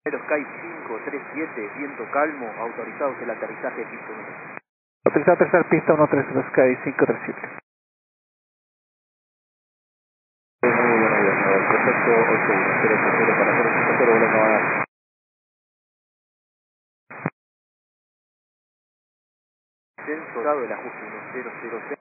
Sky 537, viento calmo, autorizados el aterrizaje de pista 1. Autorizado aterrizar pista 13 Sky 537. Muy buenos días, perfecto, 8100 para 050, volando a dar. Censurado el ajuste 1006.